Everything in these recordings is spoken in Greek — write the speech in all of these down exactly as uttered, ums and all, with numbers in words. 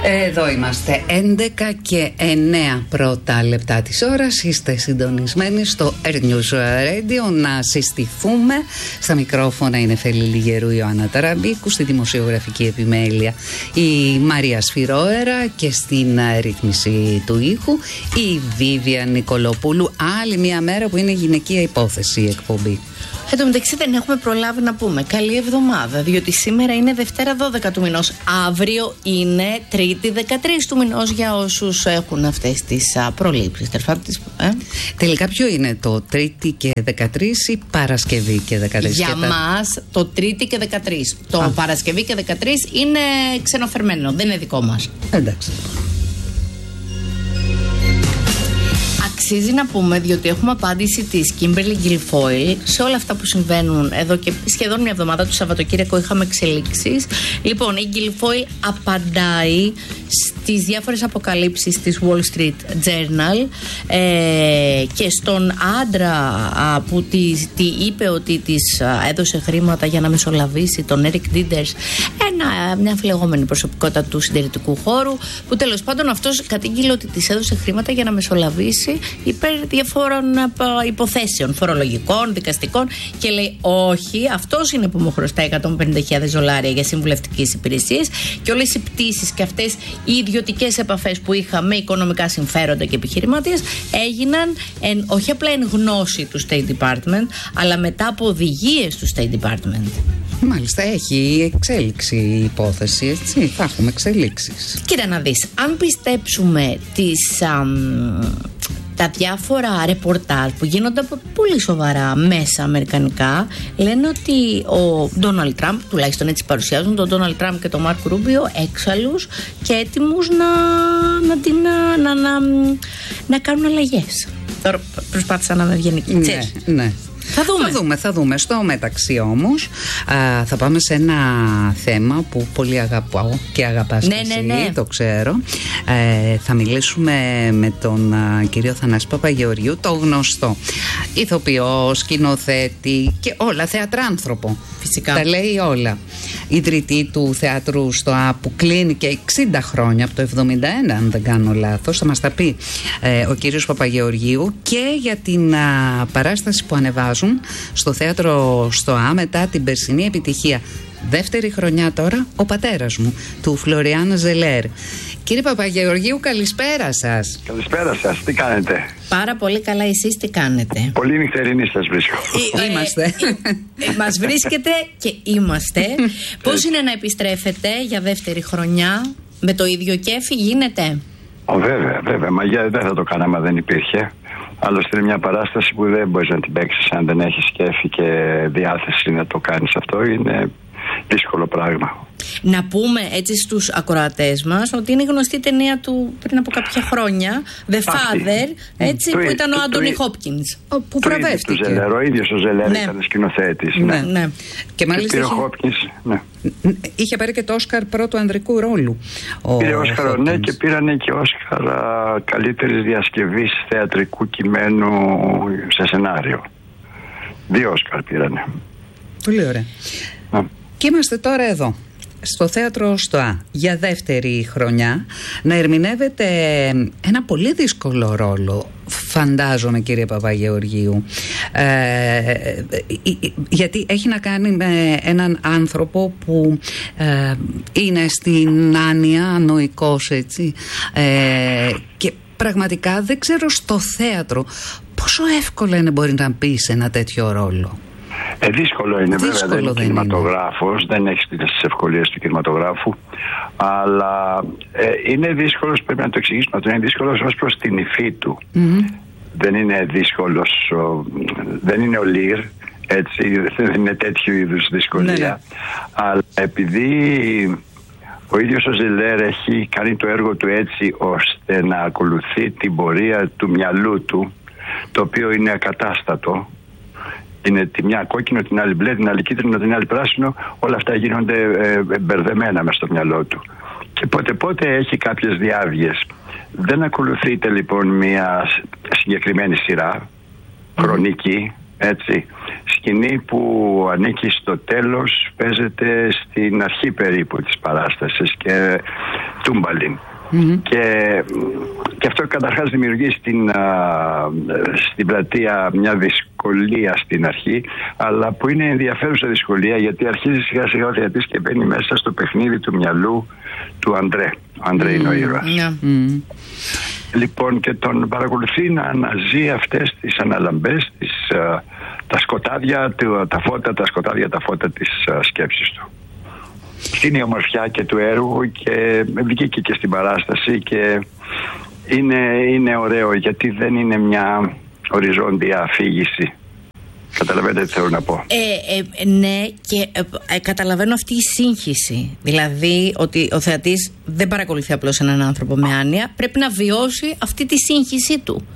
Εδώ είμαστε, έντεκα και εννέα πρώτα λεπτά της ώρας. Είστε συντονισμένοι στο Air News Radio. Να συστηθούμε. Στα μικρόφωνα είναι Φελή Λιγερού, Ιωάννα Ταραμπίκου. Στη δημοσιογραφική επιμέλεια η Μαρία Σφυρόερα. Και στην ρύθμιση του ήχου η Βίβια Νικολοπούλου. Άλλη μια μέρα που είναι γυναικεία υπόθεση η εκπομπή. Εν τω μεταξύ δεν έχουμε προλάβει να πούμε καλή εβδομάδα, διότι σήμερα είναι Δευτέρα δώδεκα του μηνός. Αύριο είναι Τρίτη δεκατρείς του μηνός για όσους έχουν αυτές τις α, προλήψεις. Ε? Τελικά ποιο είναι το Τρίτη και δεκατρείς ή Παρασκευή και δεκατρείς? Για και τα... μας το Τρίτη και δεκατρείς. Το α. Παρασκευή και δεκατρείς είναι ξενοφερμένο, δεν είναι δικό μας. Εντάξει. Αξίζει να πούμε, διότι έχουμε απάντηση της Kimberly Guilfoyle σε όλα αυτά που συμβαίνουν εδώ και σχεδόν μια εβδομάδα. Το Σαββατοκύριακο είχαμε εξελίξεις. Λοιπόν, η Guilfoyle απαντάει στις διάφορες αποκαλύψεις της Wall Street Journal ε, και στον άντρα α, που τη, τη είπε ότι της α, έδωσε χρήματα για να μεσολαβήσει, τον Eric Dieders, ένα, μια αμφιλεγόμενη προσωπικότητα του συντηρητικού χώρου, που τέλος πάντων αυτός κατήγγειλε ότι της έδωσε χρήματα για να μεσολαβήσει υπέρ διαφόρων υποθέσεων φορολογικών, δικαστικών, και λέει όχι, αυτός είναι που μου χρωστάει εκατόν πενήντα χιλιάδες δολάρια για συμβουλευτικές υπηρεσίες, και όλες οι πτήσεις και αυτές οι ιδιωτικές επαφές που είχα με οικονομικά συμφέροντα και επιχειρηματίες έγιναν εν, όχι απλά εν γνώση του State Department, αλλά μετά από οδηγίες του State Department. Μάλιστα, έχει εξέλιξη η υπόθεση, έτσι, θα έχουμε εξελίξεις. Κοίτα να δεις, αν πιστέψουμε τις... Αμ, τα διάφορα ρεπορτάζ που γίνονται από πολύ σοβαρά μέσα αμερικανικά, λένε ότι ο Ντόναλντ Τραμπ, τουλάχιστον έτσι παρουσιάζουν τον Ντόναλντ Τραμπ και τον Μάρκ Ρούμπιο, έξαλλους και έτοιμους να, να, την, να, να, να κάνουν αλλαγές. Τώρα προσπάθησα να είμαι ευγενική. Ναι, ναι. Θα δούμε. θα δούμε, θα δούμε. Στο μεταξύ όμως α, θα πάμε σε ένα θέμα που πολύ αγαπάω και αγαπάς, ναι, και εσύ, ναι, ναι. το ξέρω. Ε, θα μιλήσουμε με τον α, κύριο Θανάση Παπαγεωργίου, το γνωστό ηθοποιό, σκηνοθέτη και όλα, θεατράνθρωπο. Φυσικά. Τα λέει όλα. Ιδρυτή του θεάτρου στο Α, που κλείνει και εξήντα χρόνια, από το εβδομήντα ένα αν δεν κάνω λάθος. Θα μας τα πει ε, ο κύριος Παπαγεωργίου, και για την α, παράσταση που ανεβάζουν στο θέατρο στο Α μετά την περσινή επιτυχία. Δεύτερη χρονιά τώρα, Ο πατέρας μου, του Φλωριάν Ζελέρ. Κύριε Παπαγεωργίου, καλησπέρα σας. Καλησπέρα σας, τι κάνετε? Πάρα πολύ καλά, εσείς τι κάνετε? Πολύ νυχτερινή σας βρίσκω. Ε, είμαστε. Ε, ε, μας βρίσκετε και είμαστε. Πώς είναι να επιστρέφετε για δεύτερη χρονιά με το ίδιο κέφι, γίνεται? Ο, βέβαια, βέβαια. Μαγιά δεν θα το κάναμε αν δεν υπήρχε. Άλλωστε είναι μια παράσταση που δεν μπορείς να την παίξεις αν δεν έχεις κέφι και διάθεση να το κάνεις αυτό. Είναι δύσκολο πράγμα. Να πούμε έτσι στους ακροατές μας ότι είναι γνωστή ταινία του πριν από κάποια χρόνια, The Father, έτσι, του, που ήταν του, ο Άντονι του, Χόπκινς, που βραβεύτηκε. Ο ίδιος ο Ζελέρ ναι. ήταν σκηνοθέτης. Ναι, ναι. ναι. Και μάλιστα είχε... είχε... Χόπκινς, ναι. είχε πάρει και το Όσκαρ πρώτου ανδρικού ρόλου. Πήρε Όσκαρ, ναι, και πήρανε και Όσκαρ καλύτερης διασκευής θεατρικού κειμένου σε σενάριο. Δύο Όσκαρ πήρανε. Πολύ ωραία. Ναι. Και είμαστε τώρα εδώ, στο θέατρο στο Α, για δεύτερη χρονιά, να ερμηνεύετε ένα πολύ δύσκολο ρόλο, φαντάζομαι, κύριε Παπαγεωργίου, ε, γιατί έχει να κάνει με έναν άνθρωπο που ε, είναι στην άνοια, ανοϊκός, έτσι, ε, και πραγματικά δεν ξέρω στο θέατρο πόσο εύκολα είναι μπορεί να μπει σε ένα τέτοιο ρόλο. Ε, δύσκολο είναι, δύσκολο βέβαια, δεν είναι κινηματογράφος, είναι. δεν έχει τις ευκολίες του κινηματογράφου, αλλά ε, είναι δύσκολος, πρέπει να το εξηγήσουμε, είναι δύσκολος ως προς την υφή του. Mm-hmm. Δεν είναι δύσκολος, ο, δεν είναι ο Λίρ, έτσι, δεν είναι τέτοιου είδους δυσκολία, ναι, ναι. Αλλά επειδή ο ίδιος ο Ζελέρ έχει κάνει το έργο του έτσι ώστε να ακολουθεί την πορεία του μυαλού του, το οποίο είναι ακατάστατο. Είναι τη μια κόκκινο, την άλλη μπλε, την άλλη κίτρινο, την άλλη πράσινο. Όλα αυτά γίνονται ε, μπερδεμένα μες στο μυαλό του. Και πότε πότε έχει κάποιες διάβγειες. Δεν ακολουθείται λοιπόν μια συγκεκριμένη σειρά, χρονική, έτσι. Σκηνή που ανήκει στο τέλος, παίζεται στην αρχή περίπου της παράστασης και, Τούμπαλιν. Mm-hmm. Και, και αυτό καταρχάς δημιουργεί στην, α, στην πλατεία μια δυσκολία στην αρχή, αλλά που είναι ενδιαφέρουσα δυσκολία, γιατί αρχίζει σιγά σιγά ο θεατής και μπαίνει μέσα στο παιχνίδι του μυαλού του Αντρέ. Ο Αντρέ mm-hmm. είναι ο ήρωας. Yeah. Mm-hmm. Λοιπόν, και τον παρακολουθεί να αναζεί αυτές τις αναλαμπές, τις, α, τα σκοτάδια, τα φώτα, τα σκοτάδια, τα φώτα της α, σκέψης του. Αυτή είναι η ομορφιά και του έργου, και βγήκε και στην παράσταση, και είναι, είναι ωραίο γιατί δεν είναι μια οριζόντια αφήγηση. Καταλαβαίνετε τι θέλω να πω. Ε, ε, ναι, και ε, ε, καταλαβαίνω αυτή η σύγχυση. Δηλαδή ότι ο θεατής δεν παρακολουθεί απλώς έναν άνθρωπο με άνοια, πρέπει να βιώσει αυτή τη σύγχυση του.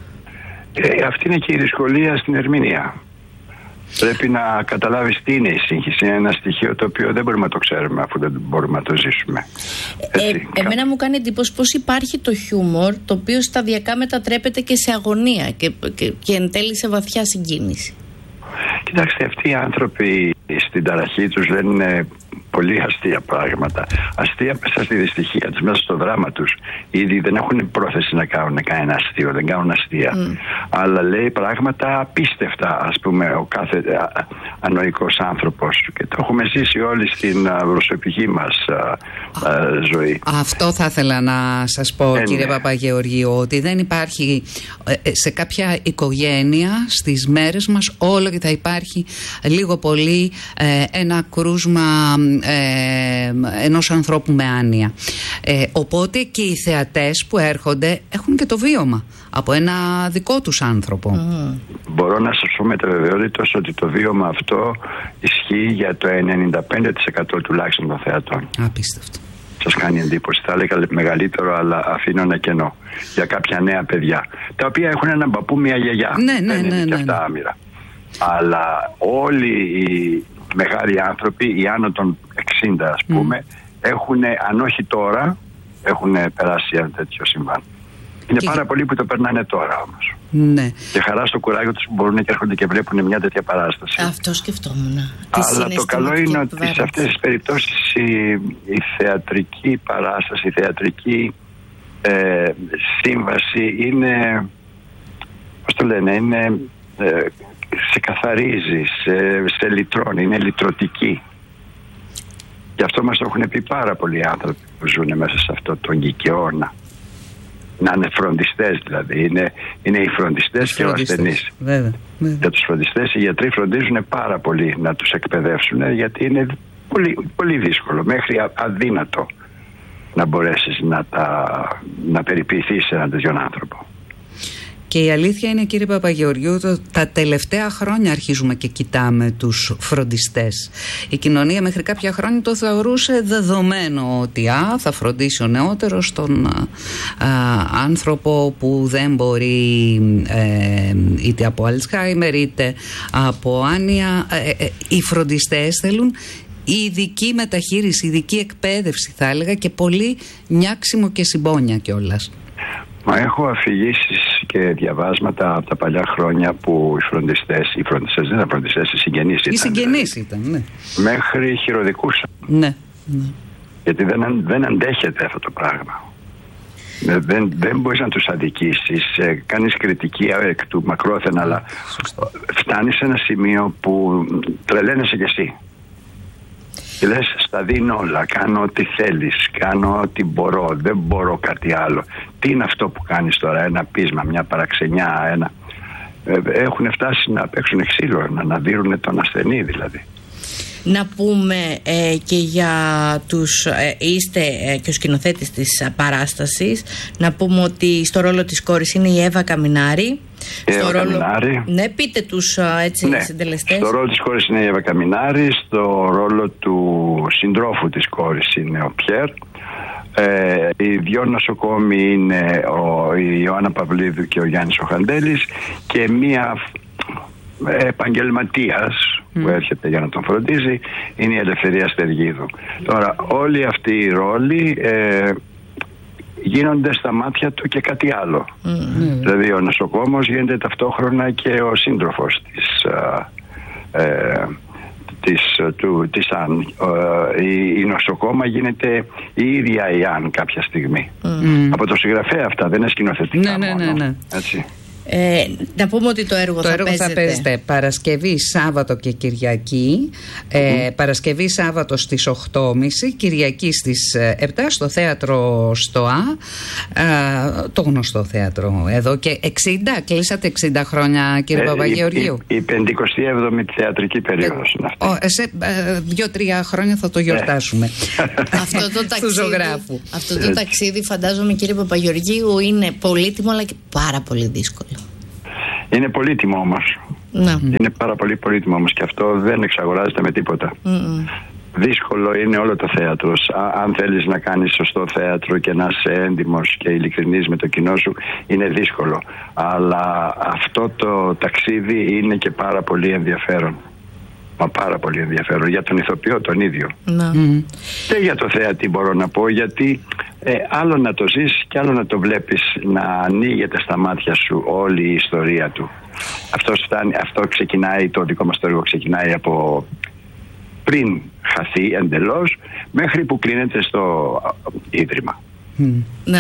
Ε, αυτή είναι και η δυσκολία στην ερμηνεία. Πρέπει να καταλάβεις τι είναι η σύγχυση. Είναι ένα στοιχείο το οποίο δεν μπορούμε να το ξέρουμε αφού δεν μπορούμε να το ζήσουμε. Έτσι, ε, εμένα μου κάνει εντύπωση πως υπάρχει το χιούμορ το οποίο σταδιακά μετατρέπεται και σε αγωνία και, και, και εν τέλει σε βαθιά συγκίνηση. Κοιτάξτε, αυτοί οι άνθρωποι στην ταραχή τους λένε πολύ αστεία πράγματα. Αστεία μέσα στη δυστυχία τους, μέσα στο δράμα τους. Ήδη δεν έχουν πρόθεση να κάνουν κανένα αστείο, δεν κάνουν αστεία. Mm. Αλλά λέει πράγματα απίστευτα, ας πούμε, ο κάθε α, ανοϊκός άνθρωπος. Και το έχουμε ζήσει όλοι στην α, προσωπική μας α, α, ζωή. Αυτό θα ήθελα να σας πω, ε, κύριε ναι. Παπαγεωργίου, ότι δεν υπάρχει ε, σε κάποια οικογένεια στις μέρες μας όλο και θα υπάρχει λίγο πολύ ε, ένα κρούσμα Ε, ενός ανθρώπου με άνοια. Ε, οπότε και οι θεατές που έρχονται έχουν και το βίωμα από ένα δικό τους άνθρωπο. Mm. Μπορώ να σας πω με τα βεβαιότητος ότι το βίωμα αυτό ισχύει για το ενενήντα πέντε τοις εκατό τουλάχιστον των θεατών. Απίστευτο. Σας κάνει εντύπωση? Θα έλεγα μεγαλύτερο, αλλά αφήνω ένα κενό για κάποια νέα παιδιά, τα οποία έχουν έναν παππού, μια γιαγιά. Ναι, ναι, ναι, ναι, και αυτά ναι. άμυρα. Αλλά όλοι οι μεγάλοι άνθρωποι, οι άνω των εξήντα ας πούμε, mm. έχουν, αν όχι τώρα, έχουν περάσει ένα τέτοιο συμβάν. Είναι και... πάρα πολλοί που το περνάνε τώρα όμως. Ναι. Και χαρά στο κουράγιο τους που μπορούν και έρχονται και βλέπουν μια τέτοια παράσταση. Αυτό σκεφτόμουν. Αλλά το καλό είναι ότι σε αυτές τις περιπτώσεις η, η θεατρική παράσταση, η θεατρική ε, σύμβαση είναι, πώς το λένε, είναι... Ε, σε καθαρίζει, σε, σε λυτρώνει, είναι λυτρωτική. Γι' αυτό μας το έχουν πει πάρα πολλοί άνθρωποι που ζουν μέσα σε αυτό τον κικαιώνα. Να είναι φροντιστές δηλαδή. Είναι, είναι οι φροντιστές και ο ασθενής. Βέβαια, βέβαια. Για τους φροντιστές οι γιατροί φροντίζουν πάρα πολύ να τους εκπαιδεύσουν, γιατί είναι πολύ, πολύ δύσκολο, μέχρι αδύνατο να μπορέσεις να, τα, να περιποιηθείς έναν τέτοιον άνθρωπο. Και η αλήθεια είναι, κύριε Παπαγεωργίου, το, τα τελευταία χρόνια αρχίζουμε και κοιτάμε τους φροντιστές. Η κοινωνία μέχρι κάποια χρόνια το θεωρούσε δεδομένο ότι α, θα φροντίσει ο νεότερος τον α, άνθρωπο που δεν μπορεί ε, είτε από Αλτσχάιμερ είτε από άνοια. Ε, ε, οι φροντιστές θέλουν ειδική μεταχείριση, ειδική εκπαίδευση θα έλεγα, και πολύ νιάξιμο και συμπόνια κιόλας. Μα έχω αφηγήσεις και διαβάσματα από τα παλιά χρόνια που οι φροντιστές, οι φροντιστές δεν ήταν φροντιστές, οι συγγενείς ήταν. Οι συγγενείς ήταν, ναι. Μέχρι χειροδικούσαν. Ναι, ναι. Γιατί δεν, δεν αντέχεται αυτό το πράγμα. Δεν, δεν μπορείς να τους αδικήσεις, κάνεις κριτική εκ του μακρόθεν, αλλά φτάνεις σε ένα σημείο που τρελαίνεσαι κι εσύ. Και λες, στα δίνω όλα, κάνω ό,τι θέλεις, κάνω ό,τι μπορώ, δεν μπορώ κάτι άλλο. Τι είναι αυτό που κάνεις τώρα, ένα πείσμα, μια παραξενιά, ένα... Έχουν φτάσει να παίξουν ξύλο, να αναδύρουν τον ασθενή δηλαδή. Να πούμε ε, και για τους, ε, είστε ε, και ο σκηνοθέτης της παράστασης, να πούμε ότι στο ρόλο της κόρης είναι η Εύα Καμινάρη. Εύα ρόλο... Καμινάρη. Ναι, πείτε τους έτσι ναι. συντελεστές. Στο ρόλο της κόρης είναι η Εύα Καμινάρη, στο ρόλο του συντρόφου της κόρης είναι ο Πιέρ. Ε, οι δυο νοσοκόμοι είναι ο, η Ιωάννα Παυλίδου και ο Γιάννης ο Χαντέλης, και μία επαγγελματίας mm. που έρχεται για να τον φροντίζει είναι η Ελευθερία Στεργίδου. Τώρα όλοι αυτοί οι ρόλοι ε, γίνονται στα μάτια του και κάτι άλλο. Mm. Δηλαδή ο νοσοκόμος γίνεται ταυτόχρονα και ο σύντροφος της, ε, ε, της, του, της Αν. Η, η νοσοκόμα γίνεται η ίδια η Αν κάποια στιγμή. Mm. Από το συγγραφέα αυτά, δεν είναι σκηνοθετικά ναι, μόνο. ναι, ναι, ναι. Έτσι. Ε, να πούμε ότι το έργο, το θα, έργο παίζεται. θα παίζεται Παρασκευή, Σάββατο και Κυριακή. Mm-hmm. ε, Παρασκευή, Σάββατο στις οκτώ και μισή, Κυριακή στις επτά στο θέατρο ΣΤΟΑ, ε, το γνωστό θέατρο εδώ και εξήντα, κλείσατε εξήντα χρόνια, κύριε ε, Παπαγεωργίου. Η, η, η πεντηκοστή έβδομη θεατρική περίοδος είναι αυτή. Ε, σε ε, δύο-τρία χρόνια θα το γιορτάσουμε. αυτό, το ταξίδι, αυτό το ταξίδι φαντάζομαι, κύριε Παπαγεωργίου, είναι πολύτιμο αλλά και πάρα πολύ δύσκολο. Είναι πολύτιμο όμως. Ναι. Είναι πάρα πολύ πολύτιμο όμως και αυτό δεν εξαγοράζεται με τίποτα. Mm-mm. Δύσκολο είναι όλο το θέατρο. Αν θέλεις να κάνεις σωστό θέατρο και να είσαι έντιμος και ειλικρινής με το κοινό σου, είναι δύσκολο. Αλλά αυτό το ταξίδι είναι και πάρα πολύ ενδιαφέρον. Μα πάρα πολύ ενδιαφέρον για τον ηθοποιό τον ίδιο. Ναι. Mm. Και για το θέατη μπορώ να πω, γιατί ε, άλλο να το ζεις και άλλο να το βλέπεις να ανοίγεται στα μάτια σου όλη η ιστορία του. Αυτό, φτάνει, αυτό ξεκινάει, το δικό μας το έργο ξεκινάει από πριν χαθεί εντελώς μέχρι που κλείνεται στο ίδρυμα. Mm. Ναι.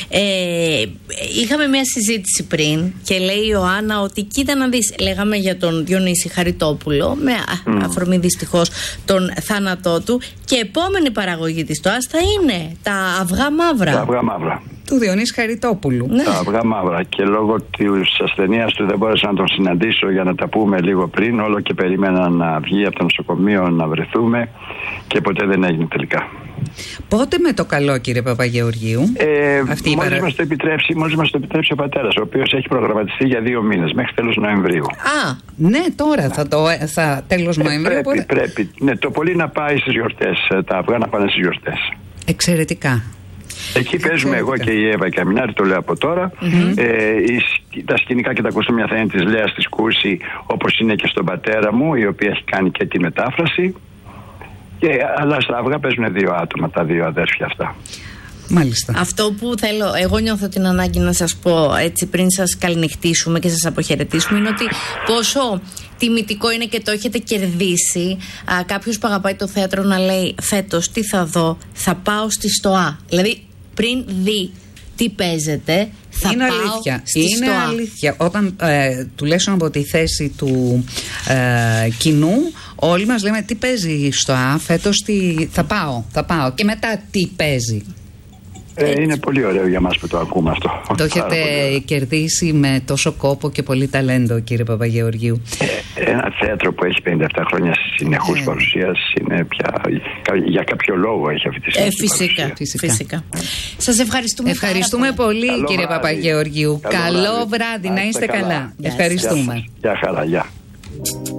Ε, είχαμε μια συζήτηση πριν και λέει η Ιωάννα ότι κοίτα να δεις, λέγαμε για τον Διονύση Χαριτόπουλο με mm. αφορμή δυστυχώς τον θάνατό του, και επόμενη παραγωγή της ΣΤΟΑ θα είναι τα Αυγά Μαύρα. Τα Αυγά Μαύρα του Διονύση Χαριτόπουλου. Ναι. Τα Αυγά Μαύρα, και λόγω της ασθενείας του δεν μπόρεσα να τον συναντήσω για να τα πούμε λίγο πριν, όλο και περίμενα να βγει από το νοσοκομείο να βρεθούμε και ποτέ δεν έγινε τελικά. Πότε με το καλό, κύριε Παπαγεωργίου? Ε, αυτή η μόλις παρα... μας το επιτρέψει, μόλις μας το επιτρέψει ο πατέρας, ο οποίος έχει προγραμματιστεί για δύο μήνες, μέχρι τέλος Νοεμβρίου. Α, ναι, τώρα θα το θα, τέλος ε, Νοεμβρίου. Πρέπει, μπορεί... πρέπει. Ναι, το πολύ να πάει στις γιορτές, τα αυγά να πάνε στις γιορτές. Εξαιρετικά. Εκεί παίζουμε εγώ και η Εύα και Αμινάρη, το λέω από τώρα. Mm-hmm. Ε, η, τα σκηνικά και τα κοστούμια θα είναι της Λέας της Κούση, όπως είναι και στον πατέρα μου, η οποία έχει κάνει και τη μετάφραση. Και, αλλά στα αυγά παίζουν δύο άτομα, τα δύο αδέρφια αυτά. Μάλιστα. Αυτό που θέλω, εγώ νιώθω την ανάγκη να σας πω έτσι πριν σας καληνυχτήσουμε και σας αποχαιρετήσουμε, είναι ότι πόσο τιμητικό είναι και το έχετε κερδίσει α, κάποιος που αγαπάει το θέατρο να λέει φέτος τι θα δω, θα πάω στη ΣΤΟΑ. Δηλαδή πριν δει τι παίζεται, θα είναι πάω αλήθεια. στη είναι ΣΤΟΑ. αλήθεια. Όταν ε, τουλάχιστον από τη θέση του ε, κοινού, όλοι μας λέμε τι παίζει η ΣΤΟΑ φέτος, τι... θα πάω, θα πάω. Και μετά τι παίζει. Ε, είναι πολύ ωραίο για μας που το ακούμε αυτό. Το έχετε κερδίσει με τόσο κόπο και πολύ ταλέντο, κύριε Παπαγεωργίου. Ε, ένα θέατρο που έχει πενήντα επτά χρόνια συνεχούς ε. παρουσίας είναι πια, για κάποιο λόγο έχει αυτή τη στιγμή. Ε, φυσικά, φυσικά. φυσικά. Σας ευχαριστούμε. Ευχαριστούμε πολύ, καλό κύριε βράδυ. Παπαγεωργίου. Καλό, Καλό βράδυ, βράδυ, να είστε καλά. καλά. Γεια Ευχαριστούμε. Γεια χαρά, γεια.